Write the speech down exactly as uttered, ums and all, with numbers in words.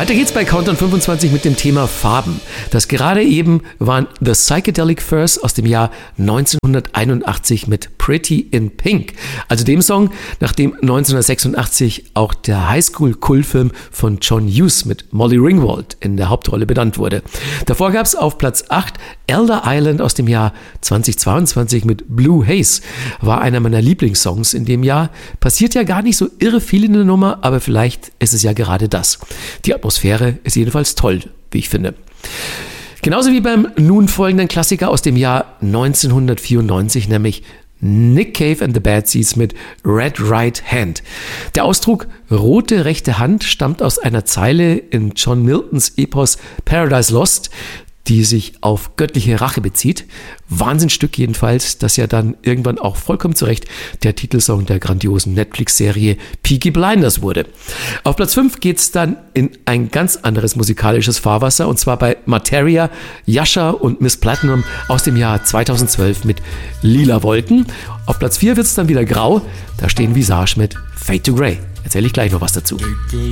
Weiter geht's bei Countdown fünfundzwanzig mit dem Thema Farben. Das gerade eben waren The Psychedelic Furs aus dem Jahr neunzehnhunderteinundachtzig mit Pretty in Pink. Also dem Song, nach dem neunzehnhundertsechsundachtzig auch der Highschool-Kultfilm von John Hughes mit Molly Ringwald in der Hauptrolle benannt wurde. Davor gab's auf Platz acht Elder Island aus dem Jahr zweitausendzweiundzwanzig mit Blue Haze. War einer meiner Lieblingssongs in dem Jahr. Passiert ja gar nicht so irre viel in der Nummer, aber vielleicht ist es ja gerade das. Die Atmosphäre ist jedenfalls toll, wie ich finde. Genauso wie beim nun folgenden Klassiker aus dem Jahr neunzehnhundertvierundneunzig, nämlich Nick Cave and the Bad Seeds mit Red Right Hand. Der Ausdruck rote rechte Hand stammt aus einer Zeile in John Miltons Epos Paradise Lost, die sich auf göttliche Rache bezieht. Wahnsinnsstück jedenfalls, das ja dann irgendwann auch vollkommen zu Recht der Titelsong der grandiosen Netflix-Serie Peaky Blinders wurde. Auf Platz fünf geht's dann in ein ganz anderes musikalisches Fahrwasser, und zwar bei Materia, Yasha und Miss Platinum aus dem Jahr zweitausendzwölf mit Lila Wolken. Auf Platz vier wird's dann wieder grau, da stehen Visage mit Fade to Grey. Erzähle ich gleich noch was dazu.